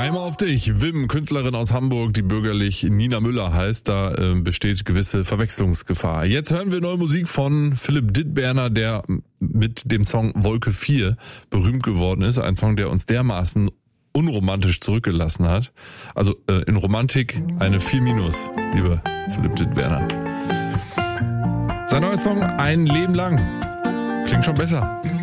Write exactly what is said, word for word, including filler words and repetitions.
Einmal auf dich. Wim, Künstlerin aus Hamburg, die bürgerlich Nina Müller heißt. Da äh, besteht gewisse Verwechslungsgefahr. Jetzt hören wir neue Musik von Philipp Dittberner, der mit dem Song Wolke vier berühmt geworden ist. Ein Song, der uns dermaßen unromantisch zurückgelassen hat. Also äh, in Romantik eine vier minus, lieber Philipp Dittberner. Sein neuer Song Ein Leben lang. Klingt schon besser.